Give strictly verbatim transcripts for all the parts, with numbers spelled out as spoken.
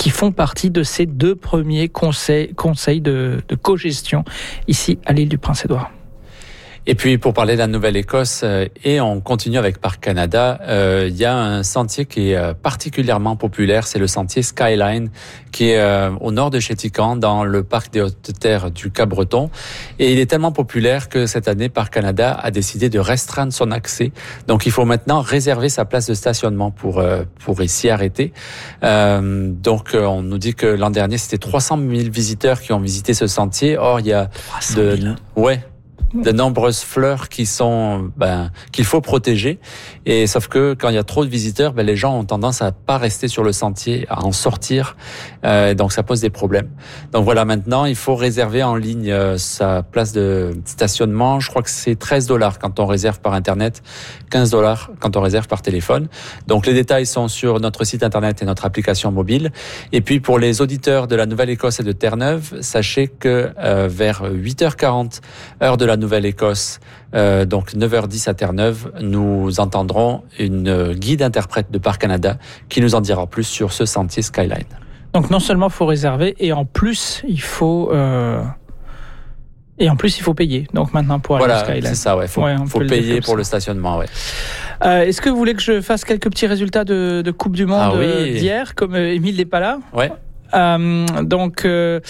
qui font partie de ces deux premiers conseils, conseils de, de co-gestion ici à l'île du Prince-Édouard. Et puis pour parler de la Nouvelle-Écosse, euh, et on continue avec Parc Canada, euh, il y a un sentier qui est euh, particulièrement populaire, c'est le sentier Skyline, qui est euh, au nord de Chéticamp, dans le parc des Hautes-Terres du Cap-Breton. Et il est tellement populaire que cette année, Parc Canada a décidé de restreindre son accès. Donc il faut maintenant réserver sa place de stationnement pour euh, pour s'y arrêter. Euh, donc euh, on nous dit que l'an dernier, c'était trois cent mille visiteurs qui ont visité ce sentier. Or, il y a de... Ouais. de nombreuses fleurs qui sont ben qu'il faut protéger, et sauf que quand il y a trop de visiteurs, ben les gens ont tendance à pas rester sur le sentier, à en sortir, euh, donc ça pose des problèmes. Donc voilà, maintenant il faut réserver en ligne euh, sa place de stationnement. Je crois que c'est treize dollars quand on réserve par internet, quinze dollars quand on réserve par téléphone. Donc les détails sont sur notre site internet et notre application mobile. Et puis pour les auditeurs de la Nouvelle-Écosse et de Terre-Neuve, sachez que euh, vers huit heures quarante heure de la Nouvelle-Écosse, euh, donc neuf heures dix à Terre-Neuve, nous entendrons une guide interprète de Parc Canada qui nous en dira plus sur ce sentier Skyline. Donc non seulement il faut réserver, et en plus il faut euh... et en plus il faut payer. Donc maintenant pour aller voilà, au Skyline. c'est ça, ouais. Faut, ouais, faut payer pour ça. Le stationnement, ouais. Euh, est-ce que vous voulez que je fasse quelques petits résultats de, de Coupe du Monde ah, oui. d'hier, comme Émile n'est pas là? Ouais. Euh, donc euh,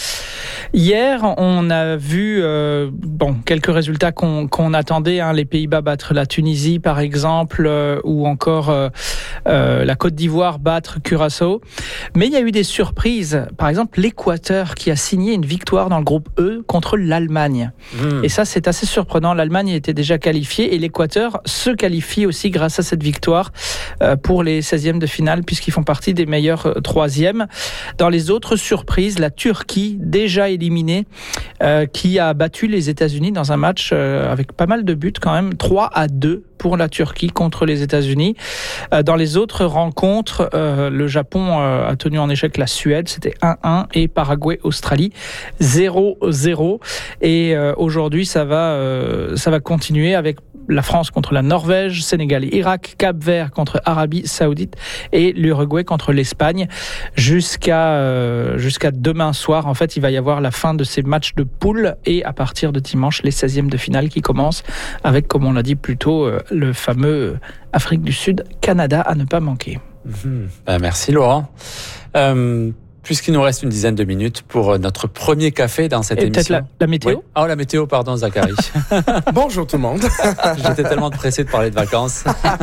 hier on a vu euh, bon quelques résultats qu'on, qu'on attendait, hein, les Pays-Bas battre la Tunisie par exemple, euh, ou encore euh, euh, la Côte d'Ivoire battre Curaçao, mais il y a eu des surprises. Par exemple l'Équateur qui a signé une victoire dans le groupe E contre l'Allemagne, mmh. et ça c'est assez surprenant. L'Allemagne était déjà qualifiée et l'Équateur se qualifie aussi grâce à cette victoire euh, pour les seizièmes de finale, puisqu'ils font partie des meilleurs euh, troisièmes. Dans les autres surprises, la Turquie, déjà éliminée, euh, qui a battu les États-Unis dans un match euh, avec pas mal de buts quand même, trois à deux pour la Turquie contre les États-Unis. Euh, dans les autres rencontres, euh, le Japon euh, a tenu en échec la Suède, c'était un un, et Paraguay-Australie zéro zéro. Et euh, aujourd'hui, ça va, euh, ça va continuer avec la France contre la Norvège, Sénégal, Irak, Cap-Vert contre Arabie Saoudite et l'Uruguay contre l'Espagne. Jusqu'à euh, jusqu'à demain soir, en fait, il va y avoir la fin de ces matchs de poule, et à partir de dimanche, les seizièmes de finale qui commencent avec, comme on l'a dit plus tôt, euh, le fameux Afrique du Sud, Canada à ne pas manquer. Mmh. Ben, merci Laurent. Euh... Puisqu'il nous reste une dizaine de minutes pour notre premier café dans cette et émission. Peut-être la, la météo. Oui. Ah, la météo, pardon, Zachary. Bonjour tout le monde. J'étais tellement pressé de parler de vacances.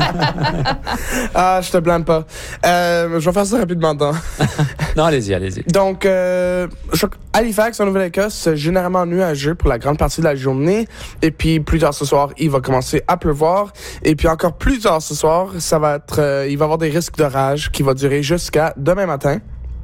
Ah, je te blâme pas. Euh, je vais faire ça rapidement. Dans. Non, allez-y, allez-y. Donc, euh, Halifax, en Nouvelle-Écosse, généralement nuageux pour la grande partie de la journée. Et puis, plus tard ce soir, il va commencer à pleuvoir. Et puis, encore plus tard ce soir, ça va être, euh, il va y avoir des risques d'orage qui vont durer jusqu'à demain matin.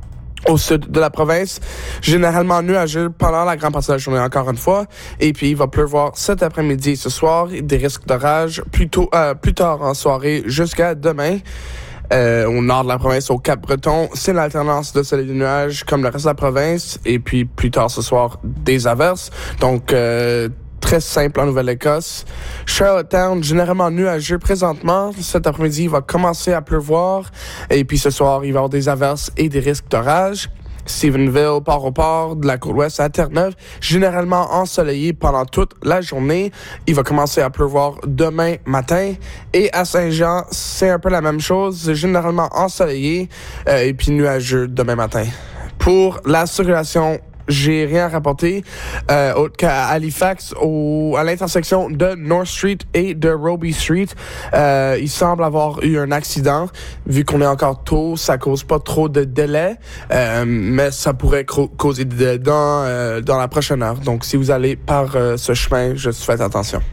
Au sud de la province, généralement nuageux pendant la grande partie de la journée, encore une fois. Et puis, il va pleuvoir cet après-midi et ce soir. Des risques d'orage plus tôt, euh, plus tard en soirée jusqu'à demain. Euh, au nord de la province, au Cap-Breton, c'est l'alternance de soleil et de nuages comme le reste de la province. Et puis, plus tard ce soir, des averses. Donc, euh, très simple en Nouvelle-Écosse. Charlottetown, généralement nuageux présentement. Cet après-midi, il va commencer à pleuvoir. Et puis ce soir, il va y avoir des averses et des risques d'orage. Stephenville, Port-au-Port, de la Côte-Ouest à Terre-Neuve, généralement ensoleillé pendant toute la journée. Il va commencer à pleuvoir demain matin. Et à Saint-Jean, c'est un peu la même chose. C'est généralement ensoleillé euh, et puis nuageux demain matin. Pour la circulation, j'ai rien à rapporter. Euh, autre qu'à Halifax, au, à l'intersection de North Street et de Robie Street, euh, il semble avoir eu un accident. Vu qu'on est encore tôt, ça cause pas trop de délai, euh, mais ça pourrait cro- causer des délais dans, euh, dans la prochaine heure. Donc, si vous allez par euh, ce chemin, juste faites attention.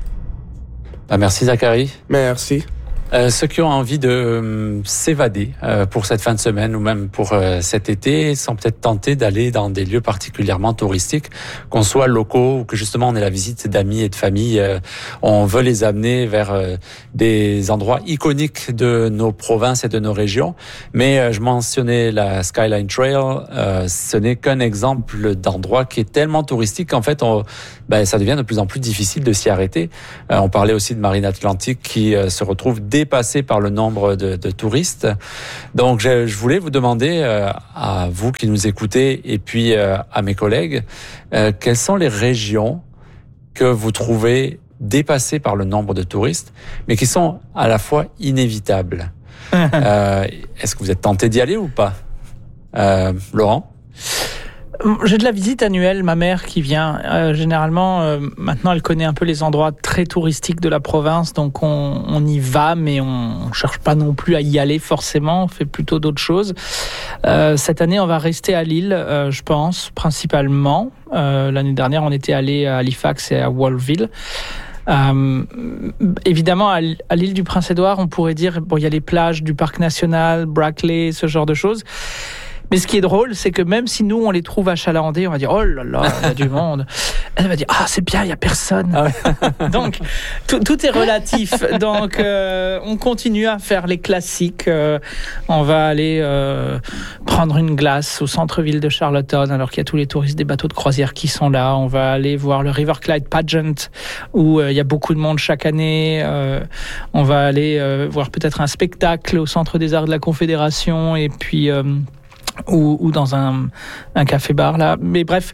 Ben, merci Zachary. Merci. Euh, ceux qui ont envie de euh, s'évader euh, pour cette fin de semaine ou même pour euh, cet été sont peut-être tentés d'aller dans des lieux particulièrement touristiques, qu'on soit locaux ou que justement on ait la visite d'amis et de famille. Euh, on veut les amener vers euh, des endroits iconiques de nos provinces et de nos régions. Mais euh, je mentionnais la Skyline Trail, euh, ce n'est qu'un exemple d'endroit qui est tellement touristique qu'en fait on, ben, ça devient de plus en plus difficile de s'y arrêter. Euh, on parlait aussi de Marine Atlantique qui euh, se retrouve dès dépassés par le nombre de, de touristes. Donc, je, je voulais vous demander euh, à vous qui nous écoutez et puis euh, à mes collègues, euh, quelles sont les régions que vous trouvez dépassées par le nombre de touristes, mais qui sont à la fois inévitables. euh, est-ce que vous êtes tenté d'y aller ou pas, euh, Laurent? J'ai de la visite annuelle, ma mère qui vient. Euh, généralement, euh, maintenant, elle connaît un peu les endroits très touristiques de la province, donc on, on y va, mais on, on cherche pas non plus à y aller forcément. On fait plutôt d'autres choses. Euh, cette année, on va rester à Lille, euh, je pense, principalement. Euh, l'année dernière, on était allé à Halifax et à Wolfville. Euh, évidemment, à, à l'île du Prince-Édouard, on pourrait dire bon, il y a les plages du parc national, Brackley, ce genre de choses. Mais ce qui est drôle, c'est que même si nous, on les trouve achalandés, on va dire « Oh là là, il y a du monde ». Elle va dire « Ah, c'est bien, il n'y a personne ah ouais. ». Donc, tout, tout est relatif. Donc, euh, on continue à faire les classiques. Euh, on va aller euh, prendre une glace au centre-ville de Charlottetown, alors qu'il y a tous les touristes des bateaux de croisière qui sont là. On va aller voir le River Clyde Pageant, où euh, il y a beaucoup de monde chaque année. Euh, on va aller euh, voir peut-être un spectacle au Centre des Arts de la Confédération, et puis... Euh, Ou, ou dans un, un café-bar, là. Mais bref,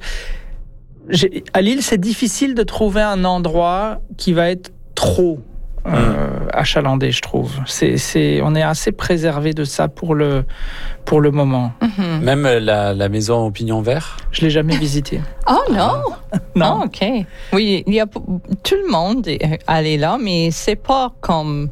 j'ai, à Lille, c'est difficile de trouver un endroit qui va être trop euh, mmh. achalandé, je trouve. C'est, c'est, on est assez préservé de ça pour le, pour le moment. Mmh. Même la, la maison au pignon vert? Je l'ai jamais visitée. Oh non? Ah. Non. Oh, OK. Oui, il y a tout le monde est allé là, mais c'est pas comme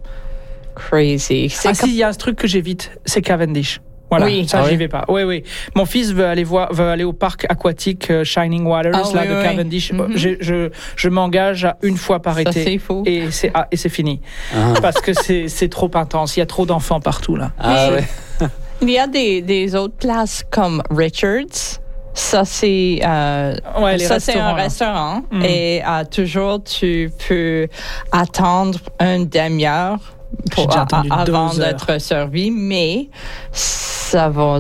crazy. C'est ah comme... si, il y a un truc que j'évite, c'est Cavendish. Voilà, oui. ça ah j'y oui. vais pas. Oui, oui. Mon fils veut aller voir, veut aller au parc aquatique uh, Shining Waters ah, là oui, de oui. Cavendish. Mm-hmm. Je, je, je m'engage à une fois par ça, été. C'est faux. Et c'est ah, et c'est fini ah. parce que c'est c'est trop intense. Il y a trop d'enfants partout là. Ah ouais. Il y a des des autres places comme Richards. Ça c'est euh, ouais, ça c'est un là. restaurant mm. et euh, toujours tu peux attendre une demi-heure. Pour, a, avant d'être servi, mais ça va...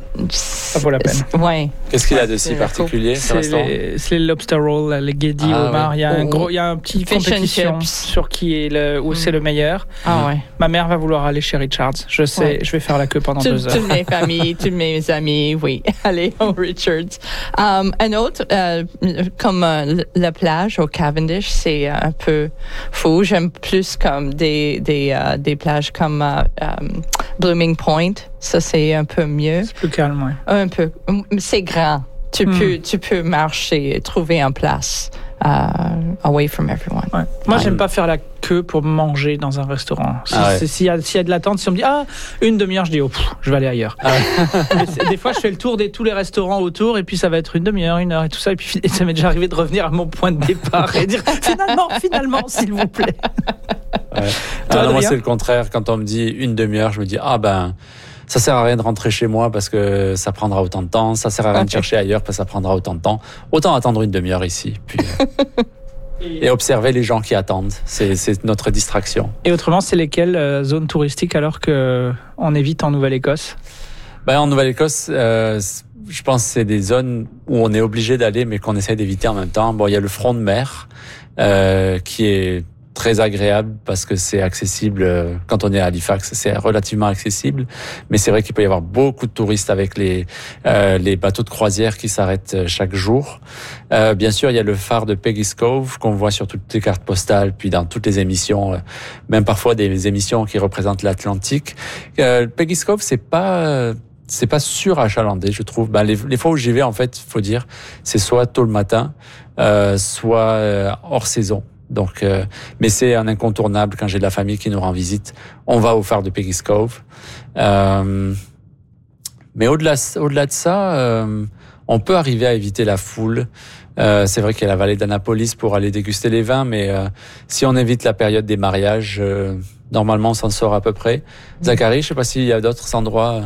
Ça vaut la peine. Ouais. Qu'est-ce qu'il y a de si particulier, ce restaurant? les, c'est les lobster rolls, les Geddy ah, Omar. Ouais. Il y a un oh. gros, il y a un petit Fish compétition sur qui est le, où mm. c'est le meilleur. Ah ouais. Ma mère va vouloir aller chez Richards. Je sais, ouais. je vais faire la queue pendant tout, deux heures. Toutes mes familles, tous mes amis, oui, allez au Richards. Um, un autre, euh, comme euh, la plage au Cavendish, c'est un peu fou. J'aime plus comme des des euh, des plages comme uh, um, Blooming Point. Ça, c'est un peu mieux. C'est plus calme, ouais. Un peu. C'est grand. Tu, mm. peux, tu peux marcher, trouver une place uh, away from everyone. Ouais. Moi, j'aime pas faire la queue pour manger dans un restaurant. Si, ah ouais. S'il y a, s'il y a de l'attente, si on me dit « Ah, une demi-heure », je dis « Oh, pff, je vais aller ailleurs. Ah ouais. » Des fois, je fais le tour de tous les restaurants autour et puis ça va être une demi-heure, une heure et tout ça. Et puis ça m'est déjà arrivé de revenir à mon point de départ et dire « Finalement, finalement, s'il vous plaît. » Ouais. Ah, non, moi, c'est le contraire. Quand on me dit une demi-heure, je me dis « Ah ben... » Ça sert à rien de rentrer chez moi parce que ça prendra autant de temps. Ça sert à rien okay. de chercher ailleurs parce que ça prendra autant de temps. Autant attendre une demi-heure ici. Puis, euh, et observer les gens qui attendent. C'est, c'est notre distraction. Et autrement, c'est lesquelles euh, zones touristiques alors qu'on évite en Nouvelle-Écosse? Ben, en Nouvelle-Écosse, euh, je pense que c'est des zones où on est obligé d'aller mais qu'on essaie d'éviter en même temps. Bon, il y a le front de mer euh, qui est très agréable parce que c'est accessible quand on est à Halifax, c'est relativement accessible, mais c'est vrai qu'il peut y avoir beaucoup de touristes avec les euh, les bateaux de croisière qui s'arrêtent chaque jour. Euh, bien sûr, il y a le phare de Peggy's Cove qu'on voit sur toutes les cartes postales, puis dans toutes les émissions, euh, même parfois des émissions qui représentent l'Atlantique. Euh, Peggy's Cove, c'est pas c'est pas surachalandé, je trouve. Ben, les, les fois où j'y vais, en fait, il faut dire, c'est soit tôt le matin, euh, soit euh, hors saison. Donc, euh, mais c'est un incontournable quand j'ai de la famille qui nous rend visite. On va au phare de Peggy's Cove. Euh, mais au-delà, au-delà de ça, euh, on peut arriver à éviter la foule. Euh, c'est vrai qu'il y a la vallée d'Annapolis pour aller déguster les vins, mais euh, si on évite la période des mariages, euh, normalement on s'en sort à peu près. Zachary, je sais pas s'il y a d'autres endroits.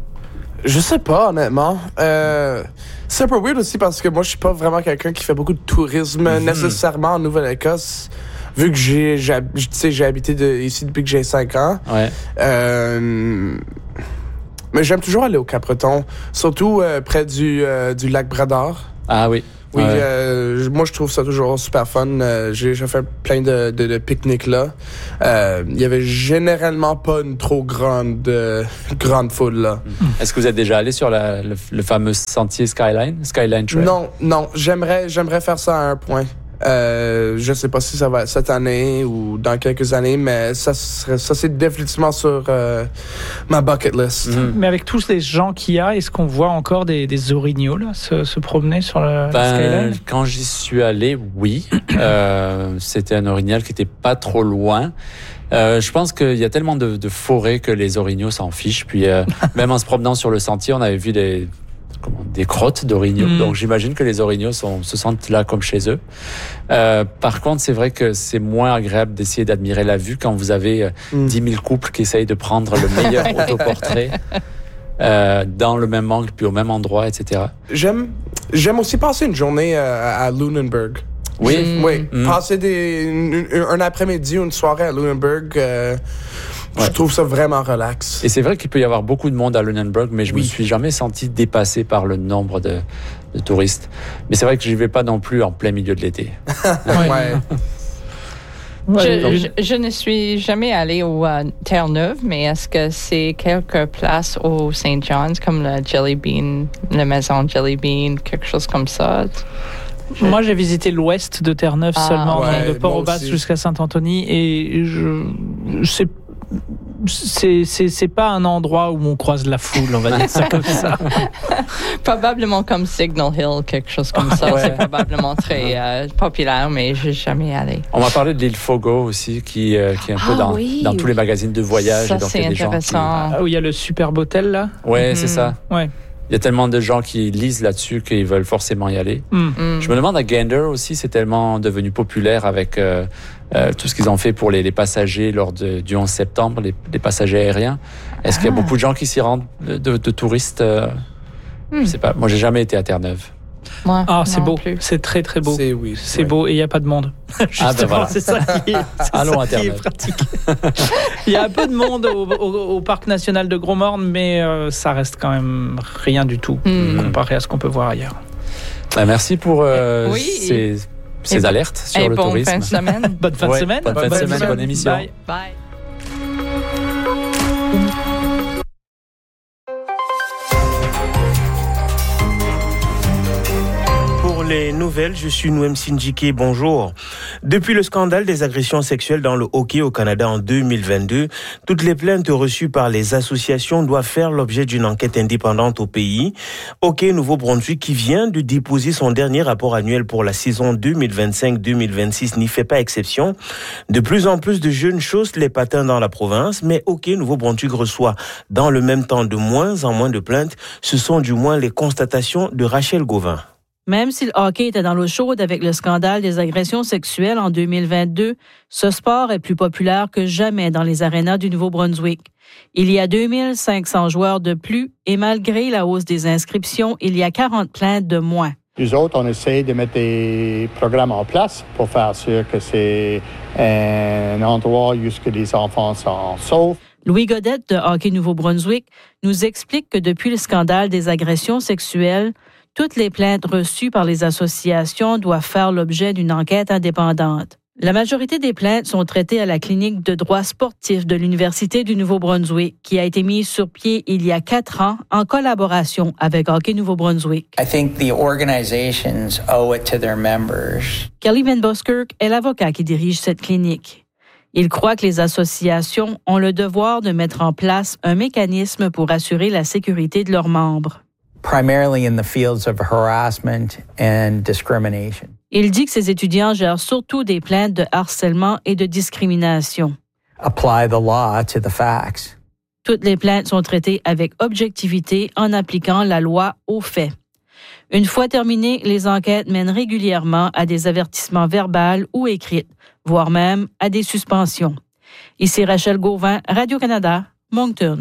Je sais pas, honnêtement. Euh, c'est un peu weird aussi parce que moi, je suis pas vraiment quelqu'un qui fait beaucoup de tourisme mm-hmm. nécessairement en Nouvelle-Écosse. Vu que j'ai, j'ai, tu sais, j'ai habité de, ici depuis que j'ai cinq ans. Ouais. Euh, mais j'aime toujours aller au Cap-Breton, surtout euh, près du, euh, du lac Brador. Ah oui. Oui, Ouais. euh, moi je trouve ça toujours super fun. Euh, j'ai, j'ai fait plein de, de, de pique-niques là. Euh, Il y avait généralement pas une trop grande euh, grande foule là. Est-ce que vous êtes déjà allé sur la, le, le fameux sentier Skyline, Skyline Trail? Non, non, j'aimerais j'aimerais faire ça à un point. Euh, je sais pas si ça va être cette année ou dans quelques années, mais ça serait, ça c'est définitivement sur euh, ma bucket list. Mm-hmm. Mais avec tous les gens qu'il y a, est-ce qu'on voit encore des, des orignaux là, se, se promener sur le, Ben, le Skyline? quand j'y suis allé, oui. euh, c'était un orignal qui était pas trop loin. Euh, je pense qu'il y a tellement de, de forêts que les orignaux s'en fichent. Puis euh, même en se promenant sur le sentier, on avait vu des comment, des crottes d'orignaux. Mm. Donc j'imagine que les orignaux sont, se sentent là comme chez eux. Euh, par contre, c'est vrai que c'est moins agréable d'essayer d'admirer la vue quand vous avez euh, Mm. dix mille couples qui essayent de prendre le meilleur autoportrait euh, dans le même angle puis au même endroit, et cetera. J'aime j'aime aussi passer une journée euh, à Lunenburg. Oui. Mm. Oui, Mm. passer des, une- une- un après-midi ou une soirée à Lunenburg, euh, Ouais. je trouve ça vraiment relax. Et c'est vrai qu'il peut y avoir beaucoup de monde à Lunenburg, mais je Oui. me suis jamais senti dépassé par le nombre de, de touristes. Mais c'est vrai que j'y vais pas non plus en plein milieu de l'été. Ouais. Ouais, Je, une- je, je ne suis jamais allée au euh, Terre-Neuve, mais est-ce que c'est quelques places au Saint John's, comme le Jelly Bean, la maison Jelly Bean, quelque chose comme ça? Moi, j'ai visité l'ouest de Terre-Neuve Ah, seulement, ouais, donc de moi Port-au-Basque aussi. jusqu'à Saint-Anthony, et je, c'est, c'est, c'est, c'est pas un endroit où on croise la foule, on va dire ça comme ça. Probablement comme Signal Hill, quelque chose comme ça. Ouais. C'est probablement très euh, populaire, mais je n'ai jamais allé. On m'a parlé de l'île Fogo aussi, qui, euh, qui est un peu Ah dans, oui. dans tous les magazines de voyage. Ça, et donc, il y c'est a des gens qui- intéressant. Ah, où il y a le superbe hôtel là. Ouais, Mhm. c'est ça. Ouais. Il y a tellement de gens qui lisent là-dessus qu'ils veulent forcément y aller. Hmm. Mm. Je me demande à Gander aussi, c'est tellement devenu populaire avec euh, euh, tout ce qu'ils ont fait pour les, les passagers lors de, du onze septembre, les, les passagers aériens. Est-ce qu'il y a Ah. beaucoup de gens qui s'y rendent, de, de, de touristes euh, Hmm. Je sais pas. Moi, j'ai jamais été à Terre-Neuve. Moi, Ah, c'est non beau, plus. c'est très très beau. C'est oui. C'est ouais. beau et il n'y a pas de monde. Justement, ben voilà. c'est ça qui est, c'est Allons à ça qui est Terre-Neuve. pratique. Il y a un peu de monde au, au- au parc national de Gros-Morne, mais euh, ça reste quand même rien du tout Mm. comparé à ce qu'on peut voir ailleurs. Ben, merci pour euh, Oui. ces, ces Et- alertes sur Et le bonne tourisme. fin de semaine. Bonne fin Ouais, de semaine. bonne fin de Bonne semaine, semaine. bonne émission. Bye. Bye. Pour les nouvelles, je suis Nouem Sindjike, bonjour. Depuis le scandale des agressions sexuelles dans le hockey au Canada en deux mille vingt-deux, toutes les plaintes reçues par les associations doivent faire l'objet d'une enquête indépendante au pays. Hockey Nouveau-Brunswick, qui vient de déposer son dernier rapport annuel pour la saison deux mille vingt-cinq deux mille vingt-six, n'y fait pas exception. De plus en plus de jeunes chaussent les patins dans la province, mais Hockey Nouveau-Brunswick reçoit dans le même temps de moins en moins de plaintes. Ce sont du moins les constatations de Rachel Gauvin. Même si le hockey était dans l'eau chaude avec le scandale des agressions sexuelles en deux mille vingt-deux, ce sport est plus populaire que jamais dans les arénas du Nouveau-Brunswick. Il y a deux mille cinq cents joueurs de plus et malgré la hausse des inscriptions, il y a quarante plaintes de moins. Nous autres, on essaie de mettre des programmes en place pour faire sûr que c'est un endroit où les enfants sont saufs. Louis Godette de Hockey Nouveau-Brunswick nous explique que depuis le scandale des agressions sexuelles, toutes les plaintes reçues par les associations doivent faire l'objet d'une enquête indépendante. La majorité des plaintes sont traitées à la clinique de droit sportif de l'Université du Nouveau-Brunswick, qui a été mise sur pied il y a quatre ans en collaboration avec Hockey Nouveau-Brunswick. I think the organizations owe it to their members. Kelly Van Buskirk est l'avocat qui dirige cette clinique. Il croit que les associations ont le devoir de mettre en place un mécanisme pour assurer la sécurité de leurs membres. Primarily in the fields of harassment and discrimination. Il dit que ses étudiants gèrent surtout des plaintes de harcèlement et de discrimination. Apply the law to the facts. Toutes les plaintes sont traitées avec objectivité en appliquant la loi aux faits. Une fois terminées, les enquêtes mènent régulièrement à des avertissements verbaux ou écrits, voire même à des suspensions. Ici Rachel Gauvin, Radio-Canada, Moncton.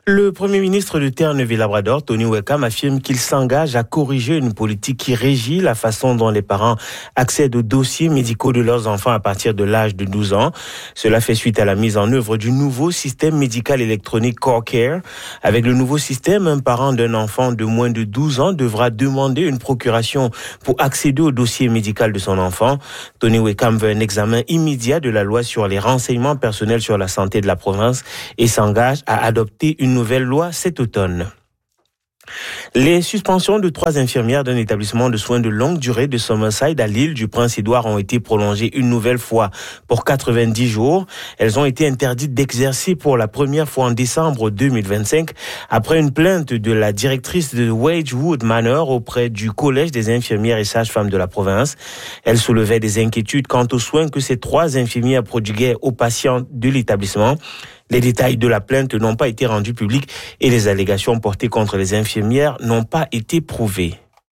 Le Premier ministre de Terre-Neuve-et-Labrador, Tony Wekam, affirme qu'il s'engage à corriger une politique qui régit la façon dont les parents accèdent aux dossiers médicaux de leurs enfants à partir de l'âge de douze ans. Cela fait suite à la mise en œuvre du nouveau système médical électronique CoreCare. Avec le nouveau système, un parent d'un enfant de moins de douze ans devra demander une procuration pour accéder au dossier médical de son enfant. Tony Wekam veut un examen immédiat de la loi sur les renseignements personnels sur la santé de la province et s'engage à adopter une nouvelle loi cet automne. Les suspensions de trois infirmières d'un établissement de soins de longue durée de Summerside à l'île du Prince-Édouard ont été prolongées une nouvelle fois pour quatre-vingt-dix jours. Elles ont été interdites d'exercer pour la première fois en décembre deux mille vingt-cinq après une plainte de la directrice de Wedgwood Manor auprès du Collège des infirmières et sages-femmes de la province. Elle soulevait des inquiétudes quant aux soins que ces trois infirmières prodiguaient aux patients de l'établissement. Les détails de la plainte n'ont pas été rendus publics et les allégations portées contre les infirmières n'ont pas été prouvées.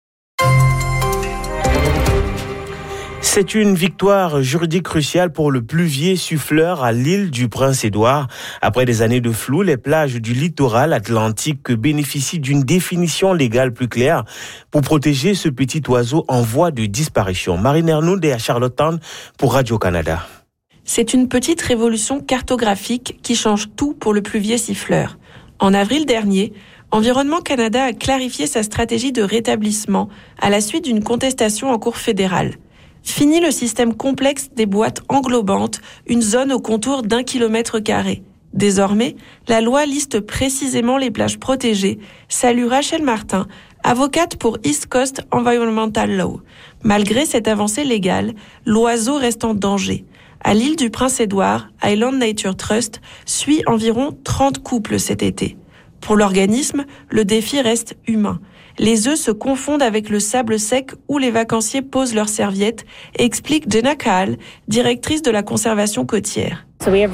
C'est une victoire juridique cruciale pour le pluvier Suffleur à l'île du Prince-Édouard. Après des années de flou, les plages du littoral atlantique bénéficient d'une définition légale plus claire pour protéger ce petit oiseau en voie de disparition. Marine Ernoud est à Charlottetown pour Radio-Canada. C'est une petite révolution cartographique qui change tout pour le pluvier siffleur. En avril dernier, Environnement Canada a clarifié sa stratégie de rétablissement à la suite d'une contestation en cour fédérale. Fini le système complexe des boîtes englobantes, une zone au contour d'un kilomètre carré. Désormais, la loi liste précisément les plages protégées, salue Rachel Martin, avocate pour East Coast Environmental Law. Malgré cette avancée légale, l'oiseau reste en danger. À l'île du Prince-Édouard, Island Nature Trust suit environ trente couples cet été. Pour l'organisme, le défi reste humain. Les œufs se confondent avec le sable sec où les vacanciers posent leurs serviettes, explique Jenna Kahl, directrice de la conservation côtière.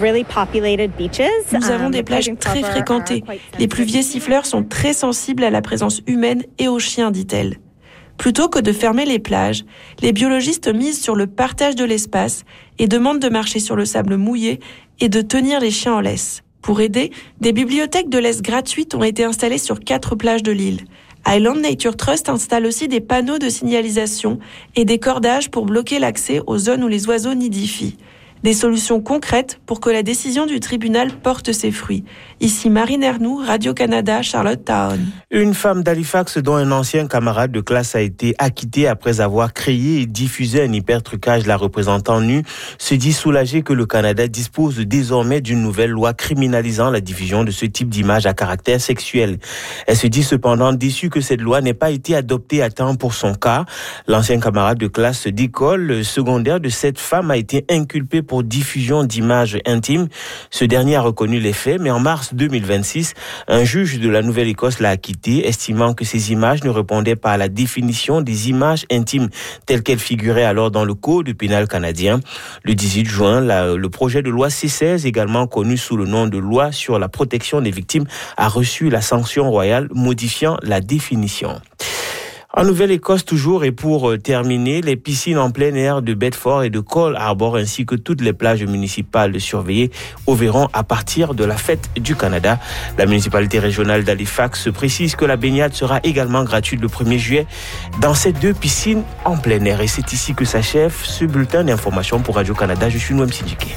Nous avons des plages très fréquentées. Les pluviers siffleurs sont très sensibles à la présence humaine et aux chiens, dit-elle. Plutôt que de fermer les plages, les biologistes misent sur le partage de l'espace et demandent de marcher sur le sable mouillé et de tenir les chiens en laisse. Pour aider, des bibliothèques de laisse gratuites ont été installées sur quatre plages de l'île. Island Nature Trust installe aussi des panneaux de signalisation et des cordages pour bloquer l'accès aux zones où les oiseaux nidifient. Des solutions concrètes pour que la décision du tribunal porte ses fruits. Ici Marine Ernoud, Radio-Canada, Charlottetown. Une femme d'Halifax dont un ancien camarade de classe a été acquitté après avoir créé et diffusé un hypertrucage la représentant nue se dit soulagée que le Canada dispose désormais d'une nouvelle loi criminalisant la diffusion de ce type d'images à caractère sexuel. Elle se dit cependant déçue que cette loi n'ait pas été adoptée à temps pour son cas. L'ancien camarade de classe d'école secondaire de cette femme a été inculpé pour diffusion d'images intimes. Ce dernier a reconnu les faits, mais en mars deux mille vingt-six, un juge de la Nouvelle-Écosse l'a acquitté, estimant que ces images ne répondaient pas à la définition des images intimes telles qu'elles figuraient alors dans le Code pénal canadien. Le dix-huit juin, la, le projet de loi C seize, également connu sous le nom de loi sur la protection des victimes, a reçu la sanction royale modifiant la définition. En Nouvelle-Écosse toujours, et pour terminer, les piscines en plein air de Bedford et de Cole Harbour ainsi que toutes les plages municipales surveillées ouvriront à partir de la fête du Canada. La municipalité régionale d'Halifax précise que la baignade sera également gratuite le premier juillet dans ces deux piscines en plein air. Et c'est ici que s'achève ce bulletin d'information pour Radio-Canada. Je suis Noam Siddiqué.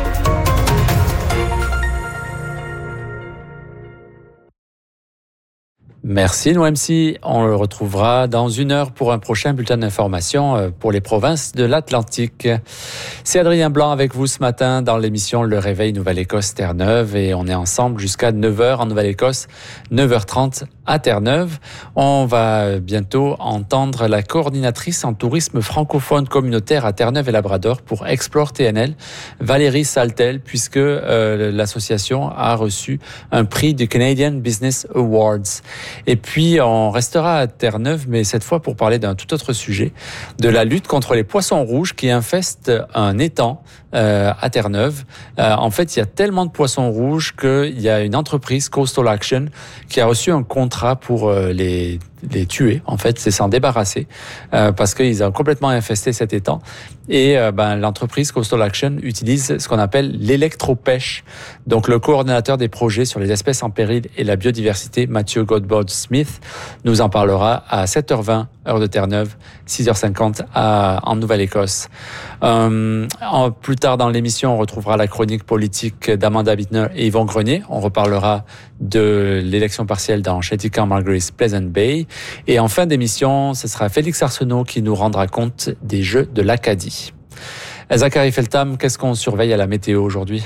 Merci Noemsi. On le retrouvera dans une heure pour un prochain bulletin d'information pour les provinces de l'Atlantique. C'est Adrien Blanc avec vous ce matin dans l'émission Le Réveil Nouvelle-Écosse Terre-Neuve et on est ensemble jusqu'à neuf heures en Nouvelle-Écosse, neuf heures trente à Terre-Neuve. On va bientôt entendre la coordinatrice en tourisme francophone communautaire à Terre-Neuve et Labrador pour Explore T N L, Valérie Saltel, puisque euh, l'association a reçu un prix du Canadian Business Awards. Et puis, on restera à Terre-Neuve, mais cette fois pour parler d'un tout autre sujet, de la lutte contre les poissons rouges qui infestent un étang euh, à Terre-Neuve. Euh, en fait, il y a tellement de poissons rouges qu'il y a une entreprise, Coastal Action, qui a reçu un contrat pour euh, les les tuer, en fait, c'est s'en débarrasser, euh, parce qu'ils ont complètement infesté cet étang. Et euh, ben, l'entreprise Coastal Action utilise ce qu'on appelle l'électropêche. Donc, le coordonnateur des projets sur les espèces en péril et la biodiversité, Mathieu Godbout-Smith, nous en parlera à sept heures vingt, heure de Terre-Neuve, six heures cinquante à, en Nouvelle-Écosse. Euh, en, plus tard dans l'émission, on retrouvera la chronique politique d'Amanda Bittner et Yvon Grenier. On reparlera de l'élection partielle dans Cheticamp, Margaris, Pleasant Bay. Et en fin d'émission, ce sera Félix Arsenault qui nous rendra compte des Jeux de l'Acadie. Zachary Feltham, qu'est-ce qu'on surveille à la météo aujourd'hui?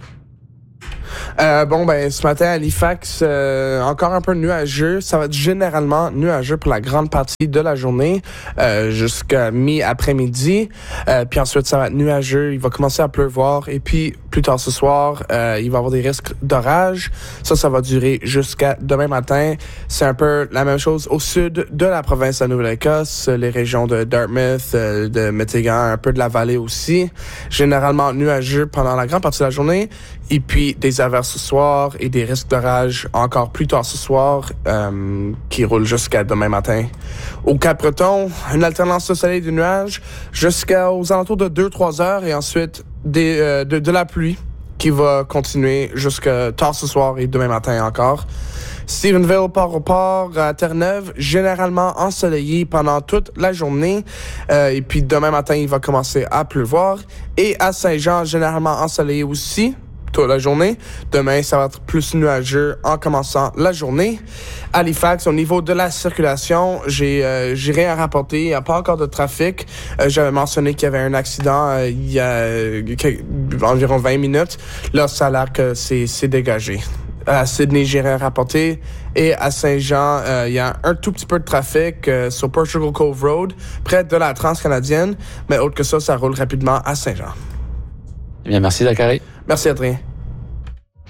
Euh, bon, ben, ce matin, à Halifax, euh, encore un peu nuageux. Ça va être généralement nuageux pour la grande partie de la journée, euh, jusqu'à mi-après-midi. Euh, puis ensuite, ça va être nuageux. Il va commencer à pleuvoir. Et puis, plus tard ce soir, euh, il va y avoir des risques d'orage. Ça, ça va durer jusqu'à demain matin. C'est un peu la même chose au sud de la province de la Nouvelle-Écosse, les régions de Dartmouth, euh, de Métégan, un peu de la vallée aussi. Généralement nuageux pendant la grande partie de la journée. Et puis, des averses ce soir et des risques d'orage encore plus tard ce soir, euh, qui roulent jusqu'à demain matin. Au Cap-Breton, une alternance de soleil et de nuages jusqu'aux alentours de deux à trois heures et ensuite des, euh, de, de la pluie qui va continuer jusqu'à tard ce soir et demain matin encore. Stephenville, Port-au-Port, à Terre-Neuve, généralement ensoleillé pendant toute la journée. Euh, et puis demain matin, il va commencer à pleuvoir. Et à Saint-Jean, généralement ensoleillé aussi toute la journée. Demain, ça va être plus nuageux en commençant la journée. Halifax, au niveau de la circulation, j'ai euh, j'ai rien à rapporter. Il n'y a pas encore de trafic. Euh, j'avais mentionné qu'il y avait un accident euh, il y a euh, environ vingt minutes. Là, ça a l'air que c'est c'est dégagé. À Sydney, j'ai rien à rapporter. Et à Saint-Jean, il euh, y a un tout petit peu de trafic euh, sur Portugal Cove Road, près de la Transcanadienne. Mais autre que ça, ça roule rapidement à Saint-Jean. Eh bien, merci Zachary. Merci Adrien.